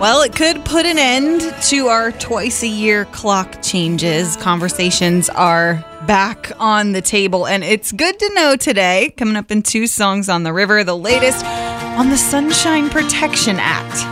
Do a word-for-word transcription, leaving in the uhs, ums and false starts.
Well, it could put an end to our twice-a-year clock changes. Conversations are back on the table, and it's good to know today, coming up in two songs on the river, the latest on the Sunshine Protection Act.